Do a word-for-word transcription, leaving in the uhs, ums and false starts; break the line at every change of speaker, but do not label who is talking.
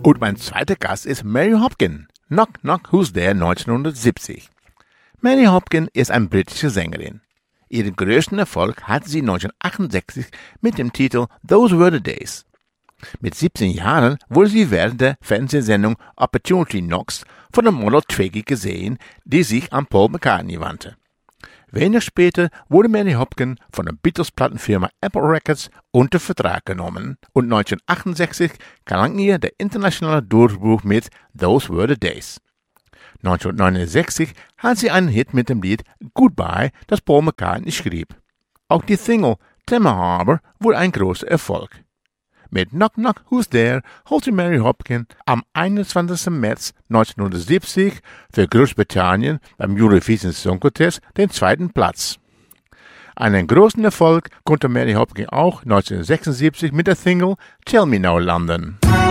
Und mein zweiter Gast ist Mary Hopkin. Knock Knock Who's There neunzehnhundertsiebzig. Mary Hopkin ist eine britische Sängerin. Ihren größten Erfolg hatte sie neunzehnhundertachtundsechzig mit dem Titel Those Were the Days. Mit siebzehn Jahren wurde sie während der Fernsehsendung Opportunity Knocks von der Model Twiggy gesehen, die sich an Paul McCartney wandte. Wenig später wurde Mary Hopkin von der Beatles-Plattenfirma Apple Records unter Vertrag genommen und neunzehnhundertachtundsechzig gelang ihr der internationale Durchbruch mit Those Were the Days. neunzehnhundertneunundsechzig hat sie einen Hit mit dem Lied Goodbye, das Paul McCartney schrieb. Auch die Single Thames Harbor wurde ein großer Erfolg. Mit Knock Knock Who's There holte Mary Hopkin am einundzwanzigsten März neunzehnhundertsiebzig für Großbritannien beim Eurovision Song Contest den zweiten Platz. Einen großen Erfolg konnte Mary Hopkin auch neunzehnhundertsechsundsiebzig mit der Single Tell Me Now London.